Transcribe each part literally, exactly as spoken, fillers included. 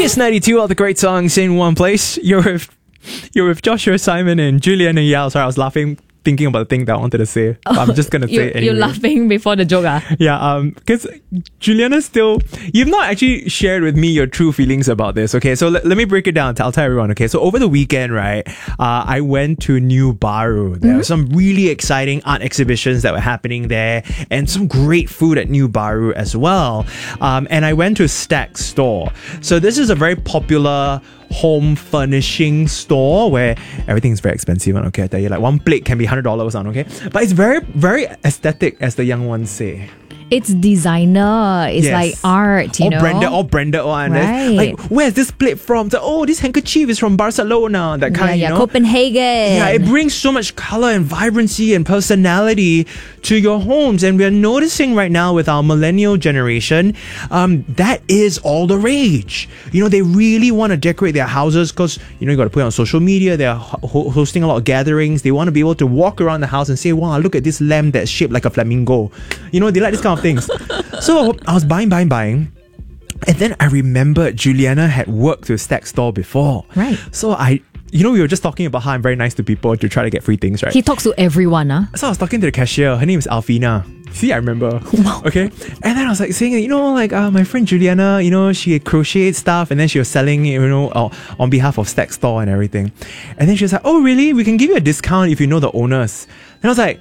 Kiss ninety-two, all the great songs in one place. You're with, you're with Joshua, Simon, and Juliana Yao. Sorry, I was laughing thinking about the thing that I wanted to say. But I'm just going to say you, it anyway. You're laughing before the joke, ah? Yeah, um, because Juliana still, you've not actually shared with me your true feelings about this, okay? So l- let me break it down. I'll tell everyone, okay? So over the weekend, right, uh, I went to New Baru. There Mm-hmm. were some really exciting art exhibitions that were happening there and some great food at New Baru as well. Um, and I went to Stack Store. So this is a very popular home furnishing store where everything is very expensive, okay? I tell you, like one plate can be one hundred dollars on, okay? But it's very, very aesthetic, as the young ones say. It's designer. It's Yes. like art, you all know. branded, all branded one. Right. Like, where's this plate from? So, oh, this handkerchief is from Barcelona. That yeah, kind, yeah, you know. Copenhagen. Yeah, it brings so much color and vibrancy and personality to your homes. And we're noticing right now with our millennial generation, um, that is all the rage. You know, they really want to decorate their houses because, you know, you got to put it on social media. They're ho- hosting a lot of gatherings. They want to be able to walk around the house and say, wow, look at this lamp that's shaped like a flamingo. You know, they like this kind of things. So I was buying, buying, buying. And then I remembered Juliana had worked with Stack Store before. Right. So I, you know, we were just talking about how I'm very nice to people to try to get free things, right? He talks to everyone, ah. So I was talking to the cashier. Her name is Alfina. See, I remember. Wow. Okay. And then I was like saying, you know, like uh, my friend Juliana, you know, she crocheted stuff and then she was selling it, you know, uh, on behalf of Stack Store and everything. And then she was like, oh, really? We can give you a discount if you know the owners. And I was like,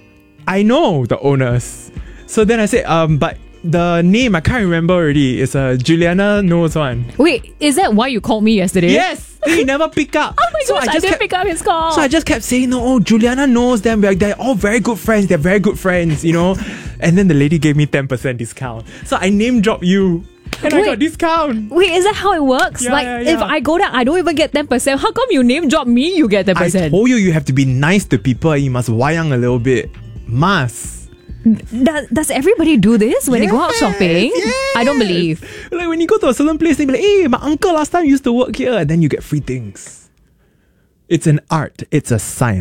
I know the owners. So then I said, um, but the name I can't remember already. It's a uh, Juliana knows one. Wait, is that why you called me yesterday? Yes, he never pick up. Oh my so gosh, I, just didn't kept, pick up his call. So I just kept saying, no, oh, Juliana knows them. They're, they're all very good friends. They're very good friends, you know. And then the lady gave me ten percent discount. So I name dropped you. And Wait. I got discount. Wait, is that how it works? Yeah, like, yeah, yeah. if I go there, I don't even get ten percent. How come you name drop me, you get ten I percent? told you, you have to be nice to people and you must wayang a little bit. Must. Does, does everybody do this when they go out Yes, shopping? yes. I don't believe. Like when you go to a certain place, they be like, hey, my uncle last time used to work here. And then you get free things. It's an art. It's a science.